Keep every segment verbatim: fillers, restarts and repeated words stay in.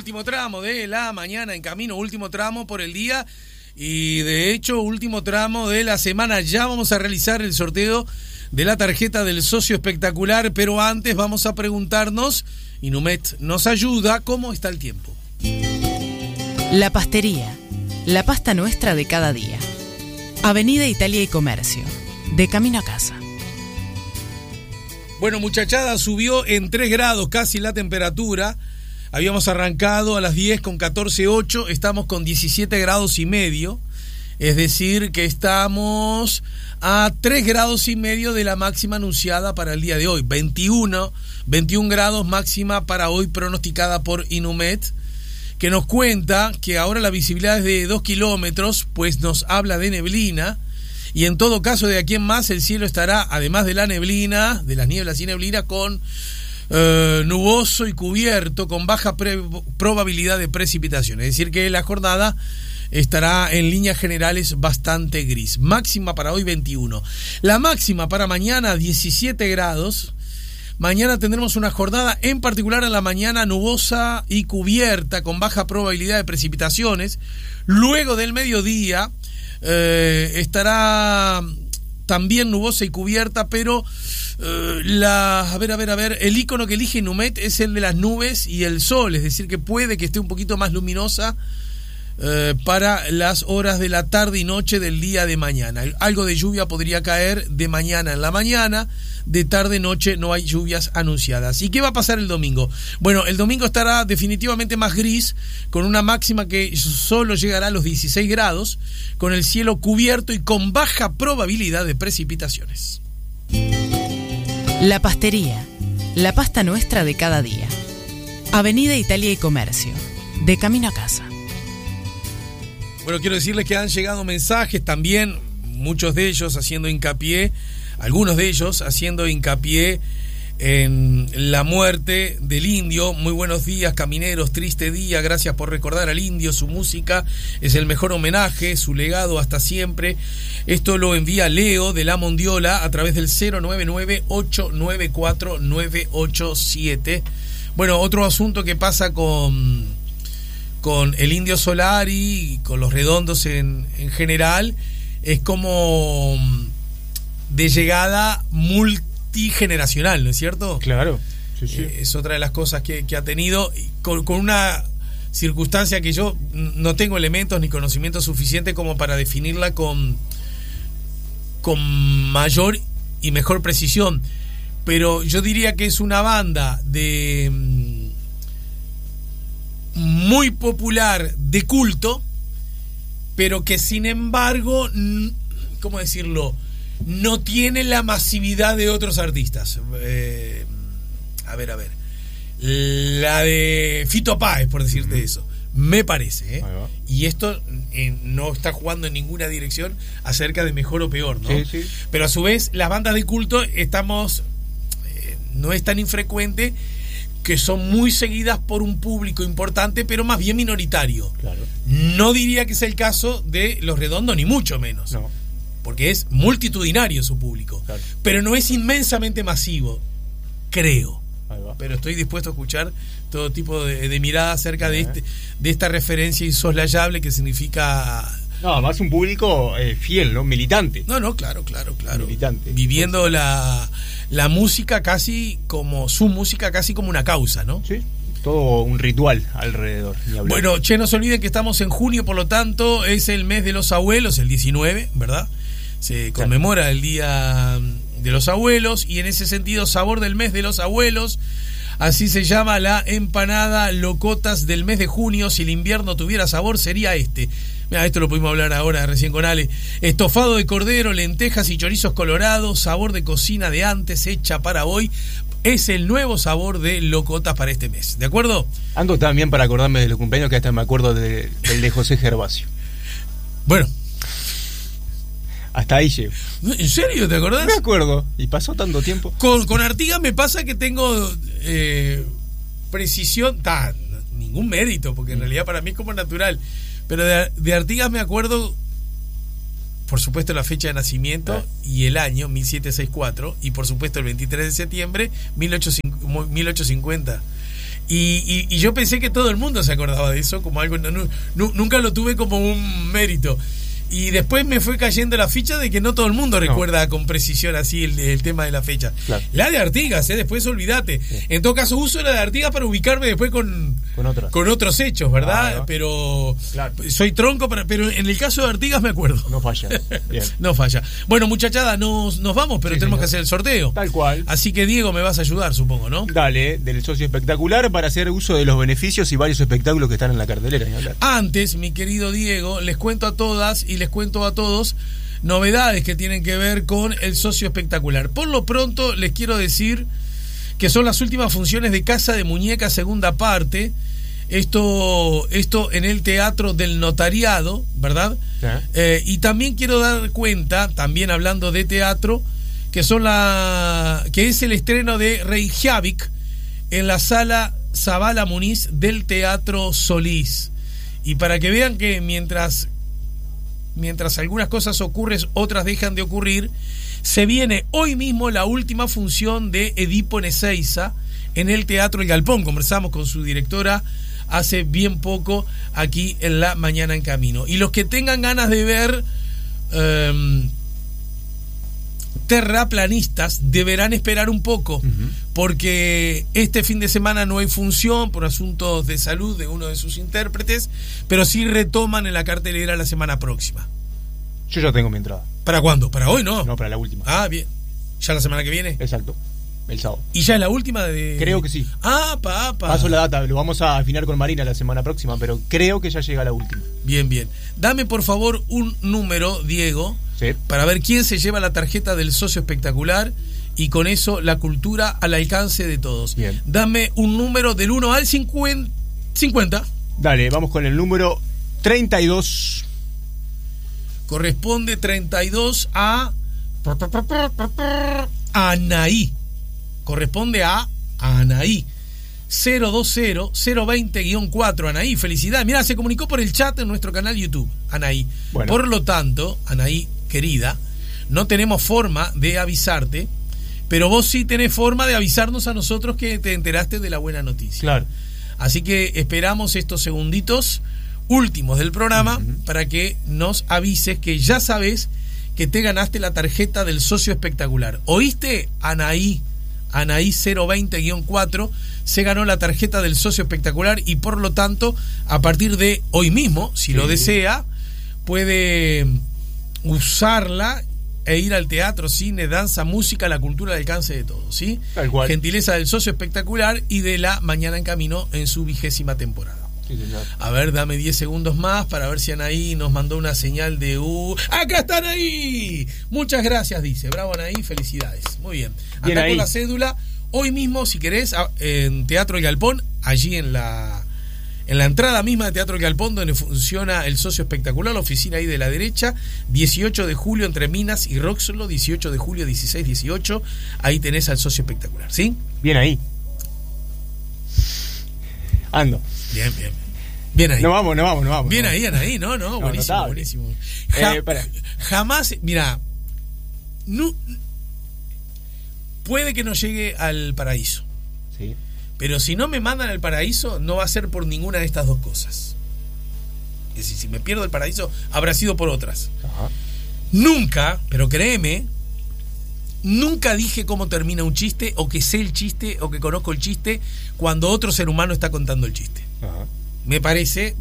último tramo de la mañana en camino, último tramo por el día y de hecho último tramo de la semana. Ya vamos a realizar el sorteo de la tarjeta del socio espectacular, pero antes vamos a preguntarnos, y Numet nos ayuda, ¿cómo está el tiempo? La Pastería, la pasta nuestra de cada día. Avenida Italia y Comercio, de camino a casa. Bueno, muchachada, subió en tres grados casi la temperatura. Habíamos arrancado a las diez con catorce coma ocho, estamos con diecisiete grados y medio. Es decir, que estamos a tres grados y medio de la máxima anunciada para el día de hoy. veintiuno, veintiún grados máxima para hoy pronosticada por Inumet, que nos cuenta que ahora la visibilidad es de dos kilómetros, pues nos habla de neblina. Y en todo caso, de aquí en más, el cielo estará, además de la neblina, de las nieblas y neblina, con eh, nuboso y cubierto, con baja pre- probabilidad de precipitación. Es decir, que la jornada estará en líneas generales bastante gris. Máxima para hoy veintiuno. La máxima para mañana diecisiete grados. Mañana tendremos una jornada, en particular en la mañana, nubosa y cubierta, con baja probabilidad de precipitaciones. Luego del mediodía eh, estará también nubosa y cubierta, pero eh, la, a ver, a ver, a ver, el icono que elige Numet es el de las nubes y el sol, es decir, que puede que esté un poquito más luminosa Eh, para las horas de la tarde y noche del día de mañana. Algo de lluvia podría caer de mañana en la mañana, de tarde y noche no hay lluvias anunciadas. ¿Y qué va a pasar el domingo? Bueno, el domingo estará definitivamente más gris, con una máxima que solo llegará a los dieciséis grados, con el cielo cubierto y con baja probabilidad de precipitaciones. La Pastería, la pasta nuestra de cada día. Avenida Italia y Comercio, de camino a casa. Bueno, quiero decirles que han llegado mensajes también, muchos de ellos haciendo hincapié, algunos de ellos haciendo hincapié en la muerte del indio. Muy buenos días, camineros, triste día, gracias por recordar al indio, su música es el mejor homenaje, su legado hasta siempre. Esto lo envía Leo de la Mondiola a través del cero nueve nueve, ocho nueve cuatro, nueve ocho siete. Bueno, otro asunto que pasa con... con el Indio Solari y con los Redondos en, en general, es como de llegada multigeneracional, ¿no es cierto? Claro, sí, sí. Eh, es otra de las cosas que, que ha tenido, con, con una circunstancia que yo no tengo elementos ni conocimiento suficiente como para definirla con, con mayor y mejor precisión, pero yo diría que es una banda de... muy popular, de culto, pero que sin embargo, ¿cómo decirlo?, no tiene la masividad de otros artistas. Eh, a ver, a ver, la de Fito Páez, por decirte uh-huh. eso, me parece, ¿eh? Y esto eh, no está jugando en ninguna dirección acerca de mejor o peor, ¿no? Sí, sí. Pero a su vez, las bandas de culto estamos, eh, no es tan infrecuente que son muy seguidas por un público importante, pero más bien minoritario. Claro. No diría que es el caso de Los Redondos, ni mucho menos. No. Porque es multitudinario su público. Claro. Pero no es inmensamente masivo, creo. Ahí va. Pero estoy dispuesto a escuchar todo tipo de, de mirada acerca de, este, de esta referencia insoslayable que significa... No, además un público eh, fiel, ¿no? Militante. No, no, claro, claro, claro. Militante. Viviendo pues, la, la música casi como, su música casi como una causa, ¿no? Sí, todo un ritual alrededor. Bueno, che, no se olviden que estamos en junio, por lo tanto, es el mes de los abuelos, el diecinueve, ¿verdad? Se conmemora claro. el Día de los Abuelos, y en ese sentido, sabor del mes de los abuelos. Así se llama la empanada Locotas del mes de junio. Si el invierno tuviera sabor, sería este. Mira, esto lo pudimos hablar ahora recién con Ale. Estofado de cordero, lentejas y chorizos colorados, sabor de cocina de antes, hecha para hoy. Es el nuevo sabor de Locotas para este mes. ¿De acuerdo? Ando también para acordarme de los cumpleaños, que hasta me acuerdo de, del de José Gervasio. Bueno. Hasta ahí llego. ¿En serio? ¿Te acordás? Me acuerdo. Y pasó tanto tiempo. Con, con Artigas me pasa que tengo eh, precisión, ta, ningún mérito, porque en realidad para mí es como natural. Pero de, de Artigas me acuerdo, por supuesto, la fecha de nacimiento ah. y el año, mil setecientos sesenta y cuatro, y por supuesto el veintitrés de septiembre, mil ochocientos cincuenta. Y, y, y yo pensé que todo el mundo se acordaba de eso, como algo, no, no, nunca lo tuve como un mérito. Y después me fue cayendo la ficha de que no todo el mundo recuerda no. con precisión así el, el tema de la fecha. Claro. La de Artigas, ¿eh? Después olvídate. Sí. En todo caso, uso la de Artigas para ubicarme después con, con, otros. con otros hechos, ¿verdad? Ah, no. Pero claro. soy tronco, para, pero en el caso de Artigas me acuerdo. No falla. Bien. No falla. Bueno, muchachada, nos, nos vamos, pero sí, tenemos señor. que hacer el sorteo. Tal cual. Así que, Diego, me vas a ayudar, supongo, ¿no? Dale, del socio espectacular para hacer uso de los beneficios y varios espectáculos que están en la cartelera. Antes, mi querido Diego, les cuento a todas y les cuento a todos novedades que tienen que ver con el socio espectacular. Por lo pronto les quiero decir que son las últimas funciones de Casa de Muñecas segunda parte. Esto, esto en el Teatro del Notariado, ¿verdad? ¿Sí? Eh, y también quiero dar cuenta, también hablando de teatro, que son la que es el estreno de Reykjavik en la sala Zabala Muniz del Teatro Solís. Y para que vean que mientras mientras algunas cosas ocurren, otras dejan de ocurrir, se viene hoy mismo la última función de Edipo en Ezeiza en el Teatro El Galpón. Conversamos con su directora hace bien poco aquí en La Mañana en Camino. Y los que tengan ganas de ver um, terraplanistas deberán esperar un poco, uh-huh. porque este fin de semana no hay función por asuntos de salud de uno de sus intérpretes, pero sí retoman en la cartelera la semana próxima. Yo ya tengo mi entrada. ¿Para cuándo? ¿Para hoy no? No, para la última. Ah, bien. ¿Ya la semana que viene? Exacto, el sábado. ¿Y ya es la última de...? Creo que sí. Ah, pa, pa. Paso la data, lo vamos a afinar con Marina la semana próxima, pero creo que ya llega la última. Bien, bien. Dame por favor un número, Diego, sí. para ver quién se lleva la tarjeta del socio espectacular y con eso la cultura al alcance de todos. Bien. Dame un número del uno al cincuenta. Dale, vamos con el número treinta y dos. Corresponde treinta y dos a Anaí. Corresponde a Anaí. cero dos cero cero veinte guión cuatro. Anaí, felicidades. Mira, se comunicó por el chat en nuestro canal YouTube. Anaí. Bueno. Por lo tanto, Anaí, querida, no tenemos forma de avisarte, pero vos sí tenés forma de avisarnos a nosotros que te enteraste de la buena noticia. Claro. Así que esperamos estos segunditos últimos del programa uh-huh. para que nos avises que ya sabes que te ganaste la tarjeta del socio espectacular. ¿Oíste? Anaí, Anaí cero veinte guión cuatro se ganó la tarjeta del socio espectacular y por lo tanto a partir de hoy mismo, si sí. lo desea, puede usarla e ir al teatro, cine, danza, música, la cultura al alcance de todos, ¿sí? Tal cual. Gentileza del socio espectacular y de La Mañana en Camino en su vigésima temporada. Sí, a ver, dame diez segundos más para ver si Anaí nos mandó una señal de uh, ¡acá están ahí! Muchas gracias, dice. Bravo, Anaí, felicidades. Muy bien. bien Acá ahí. con la cédula. Hoy mismo, si querés, en Teatro El Galpón, allí en la en la entrada misma de Teatro El Galpón, donde funciona el socio espectacular, la oficina ahí de la derecha, dieciocho de julio entre Minas y Roxlo, dieciocho de julio, dieciséis, dieciocho. Ahí tenés al socio espectacular, ¿sí? Bien ahí. Ando. Bien, bien. Bien ahí. No vamos, no vamos, no vamos. Bien no. ahí, Anaí, no, no, no buenísimo, notable. buenísimo. Ja, eh, jamás, mira, no, puede que no llegue al paraíso. Sí. Pero si no me mandan al paraíso, no va a ser por ninguna de estas dos cosas. Es decir, si me pierdo el paraíso, habrá sido por otras. Ajá. Nunca, pero créeme, nunca dije cómo termina un chiste, o que sé el chiste, o que conozco el chiste, cuando otro ser humano está contando el chiste. Ajá. Me parece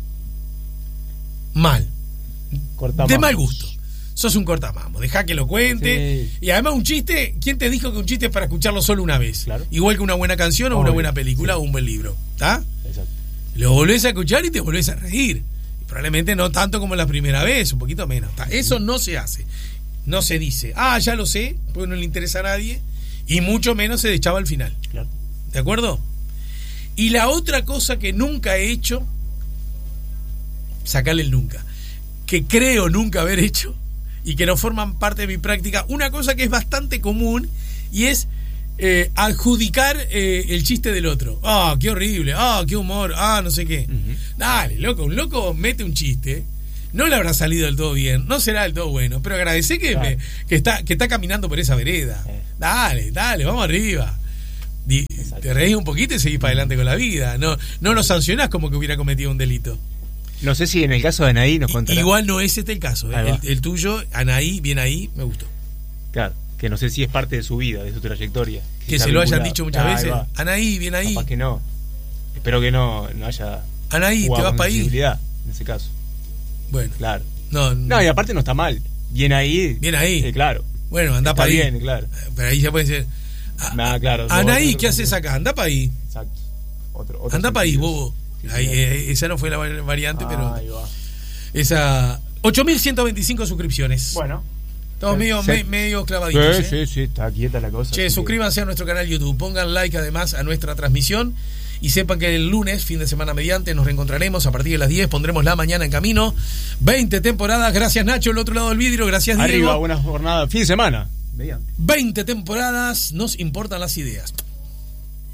mal. Cortamamos. De mal gusto. Sos un cortamamo, dejá que lo cuente. Sí. Y además un chiste, ¿quién te dijo que un chiste es para escucharlo solo una vez? Claro. Igual que una buena canción o Obvio. una buena película sí. o un buen libro. ¿Está? Exacto. Lo volvés a escuchar y te volvés a reír. Y probablemente no tanto como la primera vez, un poquito menos. ¿Tá? Eso no se hace. No se dice, ah, ya lo sé, porque no le interesa a nadie. Y mucho menos se echaba al final. Claro. ¿De acuerdo? Y la otra cosa que nunca he hecho, sacarle el nunca, que creo nunca haber hecho y que no forman parte de mi práctica, una cosa que es bastante común y es eh, adjudicar eh, el chiste del otro. Ah, oh, qué horrible, ah, oh, qué humor, ah, oh, no sé qué. Uh-huh. Dale, loco, un loco mete un chiste, no le habrá salido del todo bien, no será del todo bueno, pero agradecé que, claro. me, que, está, que está caminando por esa vereda. Eh. Dale, dale, vamos arriba. Di- te reís un poquito y seguís para adelante con la vida. No, no lo sancionás como que hubiera cometido un delito. No sé si en el caso de Anaí nos contará. Igual no es este el caso. ¿eh? El, el tuyo, Anaí, bien ahí, me gustó. Claro, que no sé si es parte de su vida, de su trayectoria. Si Que se lo hayan dicho muchas veces. Anaí, bien ahí. Capaz que no. Espero que no, no haya. Anaí, te vas para ahí. En ese caso. Bueno. Claro. No, no, y aparte no está mal. Bien ahí. Bien ahí. Eh, claro. Bueno, anda para ahí. Bien, claro. Pero ahí ya puede ser. Nah, claro. Anaí, ¿qué haces acá? Anda para ahí. Exacto. Otro, otro anda para ahí, bobo. Sí, ahí, sí, eh, esa no fue la variante, ah, pero. Ahí va. Esa. ocho mil ciento veinticinco suscripciones. Bueno. Estamos medio, sí. me, medio clavaditos. Sí, ¿eh? sí, sí, está quieta la cosa. Che, suscríbanse que... a nuestro canal YouTube, pongan like además a nuestra transmisión y sepan que el lunes, fin de semana mediante, nos reencontraremos a partir de las diez, pondremos La Mañana en camino. veinte temporadas, gracias Nacho, el otro lado del vidrio, gracias Diego. Arriba, buena jornada, fin de semana. veinte temporadas, nos importan las ideas.